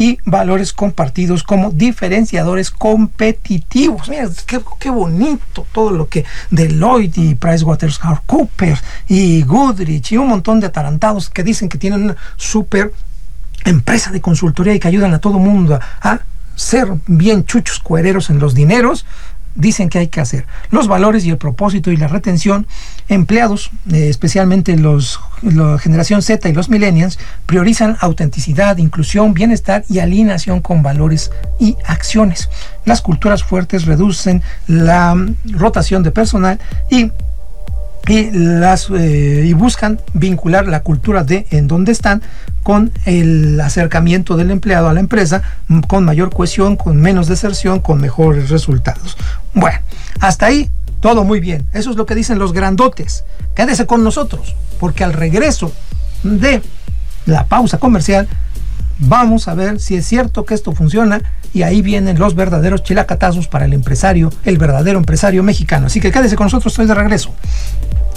y valores compartidos como diferenciadores competitivos. Mira, qué bonito todo lo que Deloitte y PricewaterhouseCoopers y Goodrich y un montón de atarantados que dicen que tienen una super empresa de consultoría y que ayudan a todo mundo a ser bien chuchos cuereros en los dineros, dicen que hay que hacer. Los valores y el propósito y la retención, empleados, especialmente la generación Z y los millennials, priorizan autenticidad, inclusión, bienestar y alineación con valores y acciones. Las culturas fuertes reducen la rotación de personal y buscan vincular la cultura de en donde están con el acercamiento del empleado a la empresa, con mayor cohesión, con menos deserción, con mejores resultados. Bueno, hasta ahí todo muy bien. Eso es lo que dicen los grandotes. Quédese con nosotros, porque al regreso de la pausa comercial vamos a ver si es cierto que esto funciona, y ahí vienen los verdaderos chilacatazos para el empresario, el verdadero empresario mexicano. Así que quédese con nosotros, estoy de regreso.